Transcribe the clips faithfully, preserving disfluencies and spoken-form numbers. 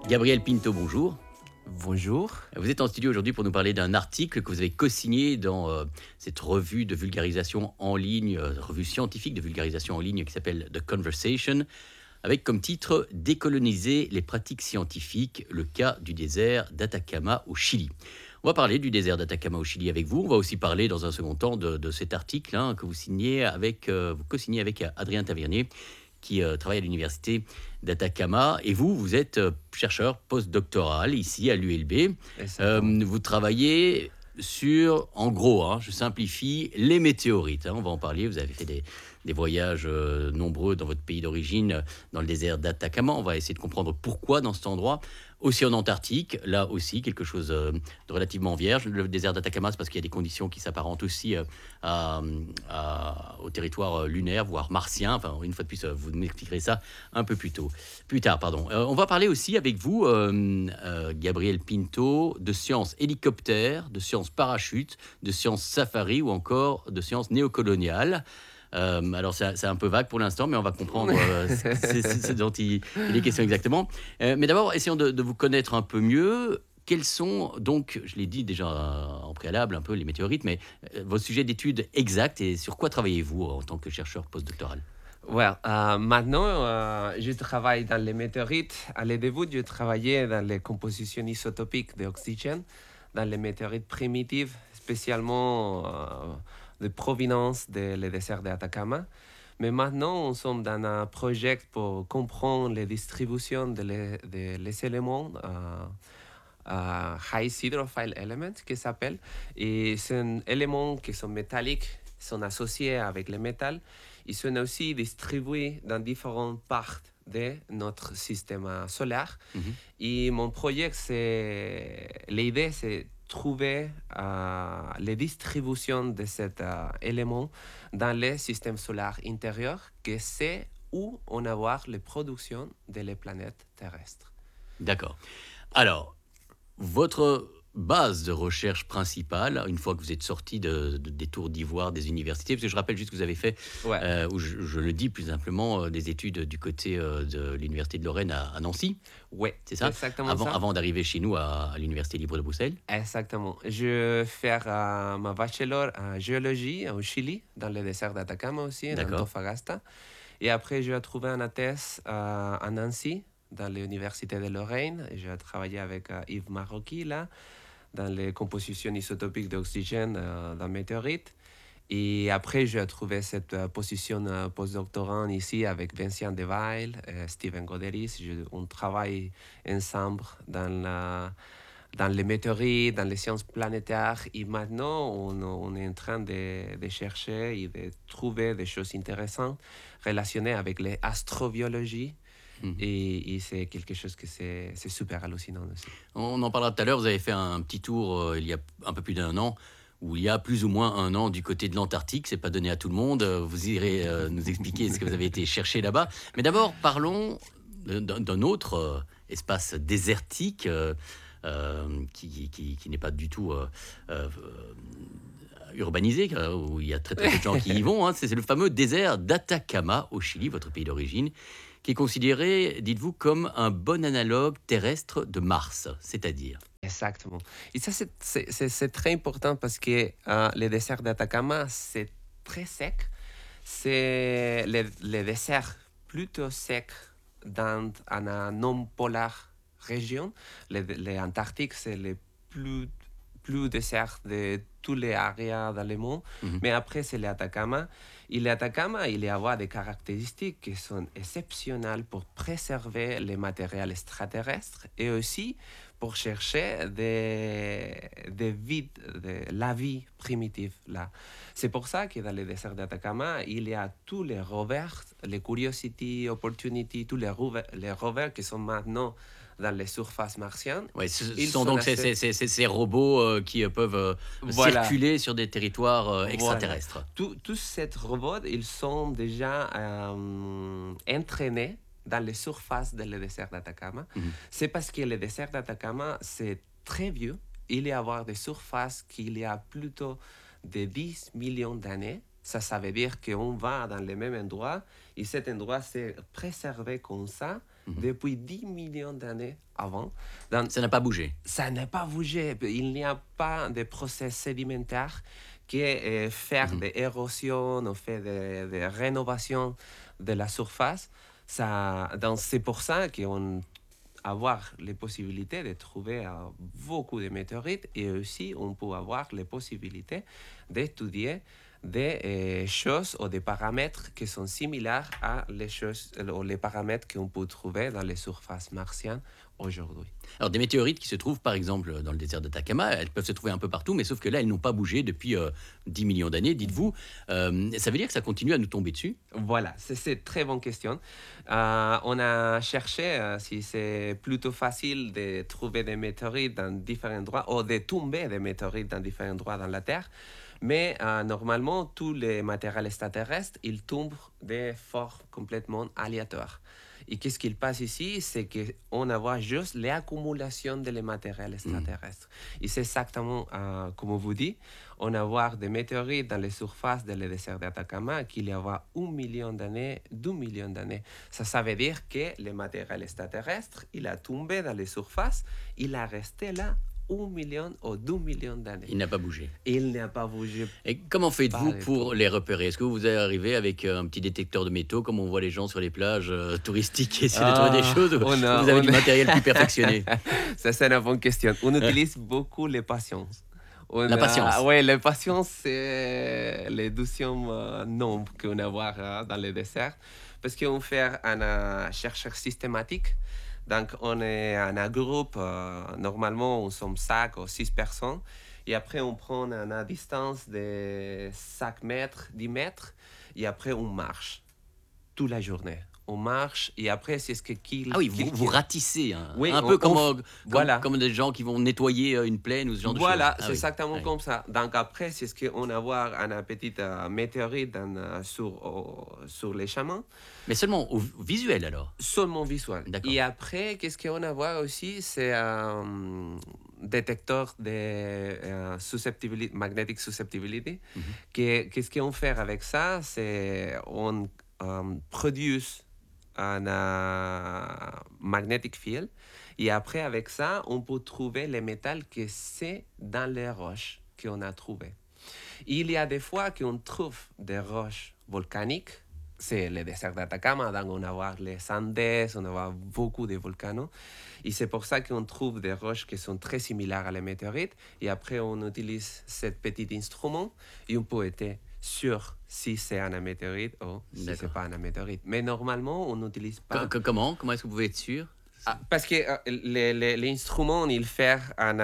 Gabriel Pinto, bonjour. Bonjour. Vous êtes en studio aujourd'hui pour nous parler d'un article que vous avez co-signé dans euh, cette revue de vulgarisation en ligne, euh, revue scientifique de vulgarisation en ligne qui s'appelle The Conversation, avec comme titre Décoloniser les pratiques scientifiques, le cas du désert d'Atacama au Chili. On va parler du désert d'Atacama au Chili avec vous. On va aussi parler dans un second temps de, de cet article hein, que vous signez avec, euh, vous co-signez avec Adrien Tavernier, qui euh, travaille à l'université d'Atacama. Et vous, vous êtes euh, chercheur postdoctoral ici à l'U L B. Exactement. Euh, vous travaillez sur, en gros, hein, je simplifie, les météorites. Hein, on va en parler. Vous avez fait des, des voyages euh, nombreux dans votre pays d'origine, euh, dans le désert d'Atacama. On va essayer de comprendre pourquoi dans cet endroit. Aussi en Antarctique, là aussi, quelque chose euh, de relativement vierge. Le désert d'Atacama, c'est parce qu'il y a des conditions qui s'apparentent aussi euh, à, à, au territoire lunaire, voire martien. Enfin, une fois de plus, vous m'expliquerez ça un peu plus tôt. Plus tard, pardon. Euh, on va parler aussi avec vous, euh, euh, Gabriel Pinto, de sciences hélicoptères, de sciences parachutes, de sciences safari ou encore de sciences néocoloniales. Euh, alors, c'est, c'est un peu vague pour l'instant, mais on va comprendre euh, ce, ce, ce dont il, il est question exactement. Euh, mais d'abord, essayons de, de vous connaître un peu mieux. Quels sont donc, je l'ai dit déjà en préalable, un peu les météorites, mais euh, vos sujets d'études exacts et sur quoi travaillez-vous en tant que chercheur postdoctoral? Well, euh, maintenant, euh, je travaille dans les météorites. À le début, je travaillais dans les compositions isotopiques d'oxygène, dans les météorites primitives, spécialement euh, de provenance du désert d'Atacama. Mais maintenant, on sommes dans un projet pour comprendre les distributions des de les, de les éléments. Euh, uh, high hydrophile element qui s'appelle. Et c'est un élément qui sont métalliques, sont associés avec le métal. Ils sont aussi distribués dans différentes parties de notre système solaire. Mhm. Et mon projet, c'est l'idée, c'est trouver euh, les distributions de cet euh, élément dans le système solaire intérieur, que c'est où on a voir les productions de les planètes terrestres. D'accord. Alors, votre base de recherche principale, une fois que vous êtes sorti de, de- des tours d'ivoire des universités, parce que je rappelle juste que vous avez fait, Ouais. euh, ou je, je le dis plus simplement, euh, des études du côté euh, de l'université de Lorraine à, à Nancy, Oui, c'est c'est ça, exactement avant, ça. avant d'arriver chez nous à, à l'université libre de Bruxelles. Exactement. Je vais faire euh, ma bachelor en géologie au Chili, dans le désert d'Atacama aussi, en D'accord. Antofagasta. Et après, je vais trouver une thèse euh, à Nancy, dans l'université de Lorraine. Et je vais travailler avec euh, Yves Marocchi, là, dans les compositions isotopiques d'oxygène euh, dans météorites. Et après, j'ai trouvé cette euh, position euh, postdoctorante ici avec Vincent Devaille, euh, Steven Goderis. Je- on travaille ensemble dans, la, dans les météorites, dans les sciences planétaires. Et maintenant, on, on est en train de, de chercher et de trouver des choses intéressantes relationnées avec l'astrobiologie. Mhm. Et, et c'est quelque chose que c'est, c'est super hallucinant aussi. On en parlera tout à l'heure, vous avez fait un petit tour euh, il y a un peu plus d'un an, ou il y a plus ou moins un an du côté de l'Antarctique, c'est pas donné à tout le monde, euh, vous irez euh, nous expliquer ce que vous avez été chercher là-bas. Mais d'abord, parlons d'un, d'un autre euh, espace désertique euh, euh, qui, qui- qui n'est pas du tout euh, euh, urbanisé, euh, où il y a très très peu de gens qui y vont. Hein. C'est c'est le fameux désert d'Atacama au Chili, votre pays d'origine, qui est considéré, dites-vous, comme un bon analogue terrestre de Mars, c'est-à-dire. Exactement. Et ça, c'est, c'est, c'est- c'est très important parce que euh, le désert d'Atacama, c'est très sec. C'est le, le désert plutôt sec dans une non polaire région. L'Antarctique, c'est le plus, plus désert de tous les areas dans le monde. Mhm. Mais après, c'est l'Atacama. Et l'Atacama, il y a des caractéristiques qui sont exceptionnelles pour préserver les matériels extraterrestres et aussi pour chercher des, des vides, de la vie primitive là. C'est pour ça que dans le désert d'Atacama, il y a tous les rovers, les Curiosity, Opportunity, tous les rovers, les rovers qui sont maintenant dans les surfaces martiennes. Ouais, ce ce Ils sont sont donc ces, assez... ces- ces- ces- ces robots euh, qui euh, peuvent euh, Voilà, circuler sur des territoires euh, voilà. extraterrestres. Tous tous ces robots, ils sont déjà euh, entraînés dans les surfaces du désert d'Atacama. Mhm. C'est parce que le désert d'Atacama, c'est très vieux. Il y a avoir des surfaces qu'il y a plutôt de dix millions d'années. Ça, ça veut dire qu'on va dans le même endroit et cet endroit s'est préservé comme ça mmh. depuis dix millions d'années avant. Donc, ça n'a pas bougé. Ça n'a pas bougé. Il n'y a pas de process sédimentaire qui est faire mmh. des érosions ou faire des, des rénovations de la surface. Ça, donc c'est pour ça qu'on avoir les possibilités de trouver euh, beaucoup de météorites et aussi on peut avoir les possibilités d'étudier des euh, choses ou des paramètres qui sont similaires à les choses ou les paramètres qu'on peut trouver dans les surfaces martiennes aujourd'hui. Alors des météorites qui se trouvent par exemple dans le désert d'Atacama, elles peuvent se trouver un peu partout, mais sauf que là elles n'ont pas bougé depuis euh, dix millions d'années, dites-vous. Euh, ça veut dire que ça continue à nous tomber dessus? Voilà, c'est une très bonne question. Euh, on a cherché euh, si c'est plutôt facile de trouver des météorites dans différents endroits ou de tomber des météorites dans différents endroits dans la Terre. Mais euh, normalement, tous les matériels extraterrestres, ils tombent de formes complètement aléatoires. Et qu'est-ce qu'il passe ici? C'est qu'on a juste l'accumulation des matériels extraterrestres. Mmh. Et c'est exactement euh, comme vous dites, on a des météorites dans les surfaces du désert d'Atacama qu'il y a un million d'années, deux millions d'années. Ça, ça veut dire que le matériel extraterrestre, il a tombé dans les surfaces, il a resté là un million ou deux millions d'années. Il n'a pas bougé. Il n'a pas bougé. Et comment faites-vous pour tout. les repérer? Est-ce que vous arrivez avec un petit détecteur de métaux, comme on voit les gens sur les plages euh, touristiques, et essayer ah, de trouver des choses, ou a, vous avez du a... matériel plus perfectionné? Ça, c'est une bonne question. On utilise beaucoup les patience. On la patience. Oui, la patience, c'est le deuxième euh, nombre qu'on a euh, dans le désert. Parce qu'on fait un euh, chercheur systématique. Donc, on est un groupe, euh, normalement, on sommes cinq ou six personnes. Et après, on prend une distance de cinq mètres, dix mètres. Et après, on marche toute la journée. On marche et après, c'est ce que... Qui, ah oui, qui, vous, vous ratissez, hein, oui, un on, peu comme, on, comme, voilà. comme des gens qui vont nettoyer une plaine ou ce genre voilà, de choses. Voilà, c'est ah exactement oui. comme ça. Donc après, c'est ce qu'on a voir un petit uh, météorite dans, uh, sur, uh, sur les chemins. Mais seulement au visuel alors? Seulement visuel. Et après, qu'est-ce qu'on a voir aussi, c'est un um, détecteur de uh, susceptibility, magnetic susceptibility. Mm-hmm. Qu'est-ce qu'on fait avec ça? C'est on um, produit un uh, magnetic field. Et après, avec ça, on peut trouver les métals que c'est dans les roches qu'on a trouvées. Il y a des fois qu'on trouve des roches volcaniques. C'est le désert d'Atacama, donc on va les Andes, on va beaucoup de volcans. Et c'est pour ça qu'on trouve des roches qui sont très similaires à les météorites. Et après, on utilise ce petit instrument et on peut être sûr si c'est un météorite ou si ce n'est pas un météorite. Mais normalement, on n'utilise pas... C- comment Comment est-ce que vous pouvez être sûr? Ah, parce que euh, l'instrument, il fait un,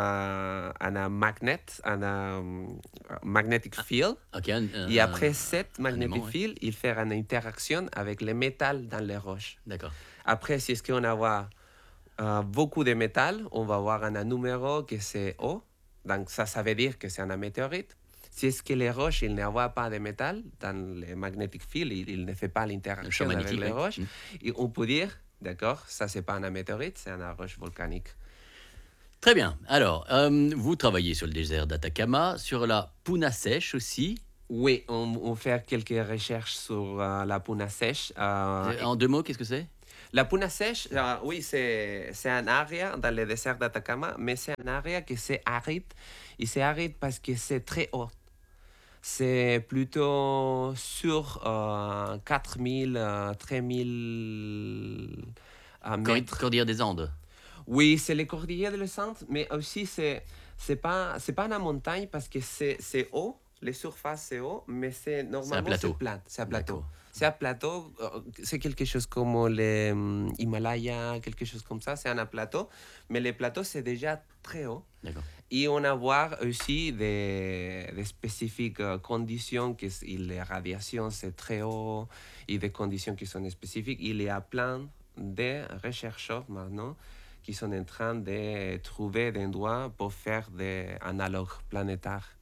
un magnet, un, un magnetic field. Ah, okay, un, un, et après cette magnetic aimant, field, ouais. il fait une interaction avec les métals dans les roches. D'accord. Après, si est-ce qu'on a euh, beaucoup de métal, on va avoir un numéro qui c'est O. Donc ça, ça veut dire que c'est un météorite. Si est-ce que les roches, il n'y a pas de métal dans le magnetic field, il, il ne fait pas l'interaction avec les roches. Mmh. Et on peut dire... D'accord, ça c'est pas un météorite, c'est une roche volcanique. Très bien. Alors, euh, vous travaillez sur le désert d'Atacama, sur la puna sèche aussi. Oui, on, on fait quelques recherches sur uh, la puna sèche. Uh, en deux mots, qu'est-ce que c'est? La puna sèche, uh, oui, c'est un area dans le désert d'Atacama, mais c'est un area qui c'est aride. Et c'est aride parce que c'est très haut. C'est plutôt sur euh, quatre mille, euh, trois mille euh, mètres. Cordillère des Andes. Oui, c'est les cordillères des Andes, mais aussi c'est c'est pas c'est pas une montagne parce que c'est c'est haut, les surfaces c'est haut, mais c'est normalement c'est plat, c'est un plateau. C'est un plateau, c'est quelque chose comme les um, Himalayas, quelque chose comme ça, c'est un plateau, mais les plateaux c'est déjà très haut. D'accord. Et on a voir aussi des, des spécifiques conditions, que les radiations c'est très haut, et des conditions qui sont spécifiques. Il y a plein de chercheurs maintenant qui sont en train de trouver des endroits pour faire des analogues planétaires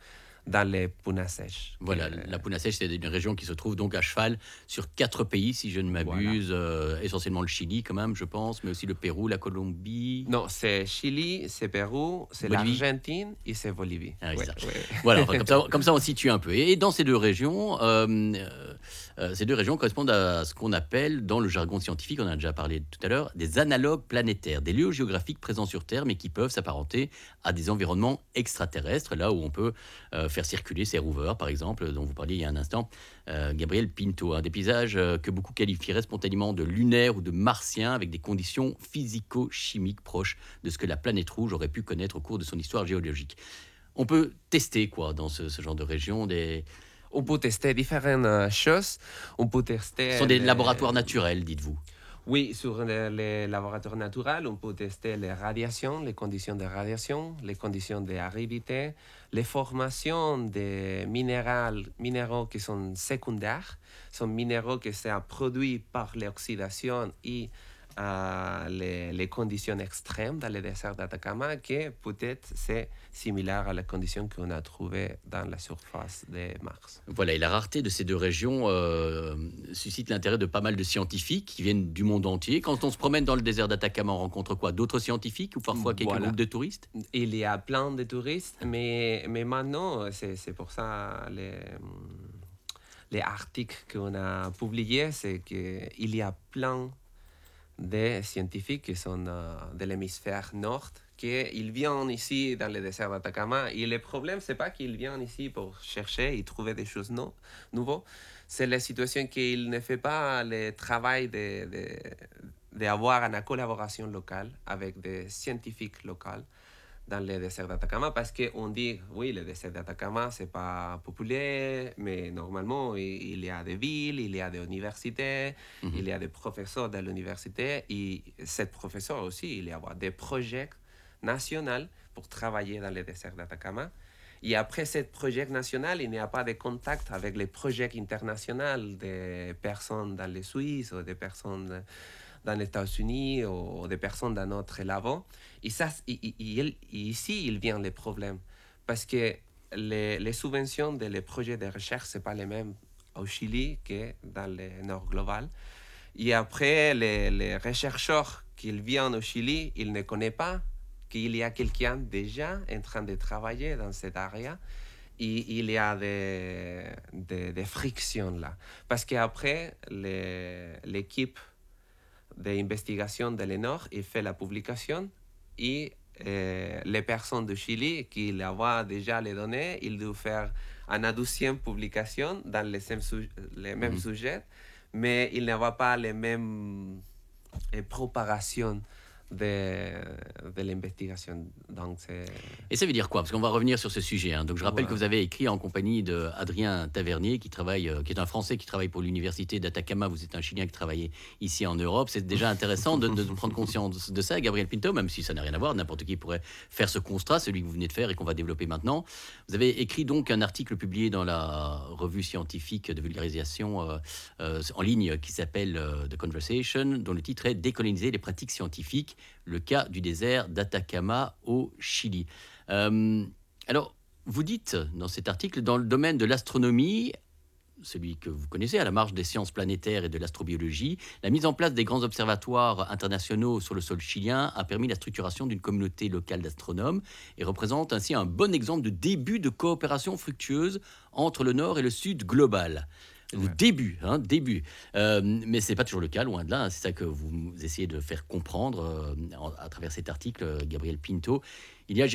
dans les Puna sèches. Voilà, Euh, la Puna Sèche, c'est une région qui se trouve donc à cheval sur quatre pays, si je ne m'abuse, voilà. euh, essentiellement le Chili quand même, je pense, mais aussi le Pérou, la Colombie. Non, c'est Chili, c'est Pérou, c'est l'Argentine et c'est Bolivie. Ah, oui, ouais, ça. Ouais. Voilà, enfin, comme, ça, comme ça on situe un peu. Et dans ces deux régions, euh, euh, ces deux régions correspondent à ce qu'on appelle, dans le jargon scientifique, on en a déjà parlé tout à l'heure, des analogues planétaires, des lieux géographiques présents sur Terre, mais qui peuvent s'apparenter à des environnements extraterrestres, là où on peut euh, faire circuler ces rovers, par exemple, dont vous parliez il y a un instant, euh, Gabriel Pinto, hein, des paysages euh, que beaucoup qualifieraient spontanément de lunaires ou de martiens, avec des conditions physico-chimiques proches de ce que la planète rouge aurait pu connaître au cours de son histoire géologique. On peut tester quoi dans ce, ce genre de région des... On peut tester différentes choses. On peut tester... Ce sont des les... laboratoires naturels, dites-vous. Oui, sur les, les laboratoires naturels, on peut tester les radiations, les conditions de radiation, les conditions d'aridité, les formations des minéraux, minéraux qui sont secondaires, sont minéraux qui sont produits par l'oxydation et euh, les, les conditions extrêmes dans le désert d'Atacama, qui peut-être c'est similaire à la condition qu'on a trouvée dans la surface de Mars. Voilà, et la rareté de ces deux régions euh, suscite l'intérêt de pas mal de scientifiques qui viennent du monde entier. Quand on se promène dans le désert d'Atacama, on rencontre quoi? D'autres scientifiques ou parfois quelques Voilà. groupes de touristes? Il y a plein de touristes, mais, mais maintenant, c'est, c'est pour ça les, les articles qu'on a publiés, c'est qu'il y a plein de scientifiques qui sont euh, de l'hémisphère nord, qu'ils viennent ici dans le désert d'Atacama. Et le problème, ce n'est pas qu'ils viennent ici pour chercher et trouver des choses no nouvelles. C'est la situation qu'ils ne font pas le travail de, de, d'avoir une collaboration locale avec des scientifiques locaux dans le désert d'Atacama, parce qu'on dit, oui, le désert d'Atacama, ce n'est pas populaire, mais normalement, il y a des villes, il y a des universités, mm-hmm. il y a des professeurs de l'université, et ces professeurs aussi, il y a des projets nationaux pour travailler dans le désert d'Atacama. Et après ce projet national, il n'y a pas de contact avec les projets internationaux des personnes dans les Suisses ou des personnes dans les États-Unis ou des personnes dans notre labo. Et, ça, et, et, et ici, il vient le problème. Parce que les, les subventions des projets de recherche, ce n'est pas les mêmes au Chili que dans le nord global. Et après, les, les chercheurs qui viennent au Chili, ils ne connaissent pas qu'il y a quelqu'un déjà en train de travailler dans cette area. Et il y a des, des, des frictions là. Parce qu'après, l'équipe d'investigation de l'E-Nord, il fait la publication et euh, les personnes du Chili qui avaient déjà les données, ils doivent faire une douzième publication dans les mêmes, su les mêmes mmh. sujets, mais ils n'avaient pas les mêmes euh, préparations de, de l'investigation. Donc, et ça veut dire quoi? Parce qu'on va revenir sur ce sujet. Hein. Donc, je rappelle ouais. que vous avez écrit en compagnie d'Adrien Tavernier, qui, travaille, euh, qui est un Français qui travaille pour l'université d'Atacama. Vous êtes un Chilien qui travaille ici en Europe. C'est déjà intéressant de, de prendre conscience de ça, Gabriel Pinto, même si ça n'a rien à voir. N'importe qui pourrait faire ce constat, celui que vous venez de faire et qu'on va développer maintenant. Vous avez écrit donc un article publié dans la revue scientifique de vulgarisation euh, euh, en ligne qui s'appelle euh, The Conversation, dont le titre est « Décoloniser les pratiques scientifiques ». Le cas du désert d'Atacama au Chili. Euh, alors, vous dites dans cet article, dans le domaine de l'astronomie, celui que vous connaissez, à la marge des sciences planétaires et de l'astrobiologie, la mise en place des grands observatoires internationaux sur le sol chilien a permis la structuration d'une communauté locale d'astronomes et représente ainsi un bon exemple de début de coopération fructueuse entre le Nord et le Sud global. Le ouais. début, hein, début. Euh, mais ce n'est pas toujours le cas, loin de là. Hein, c'est ça que vous essayez de faire comprendre euh, à travers cet article, Gabriel Pinto. Il y a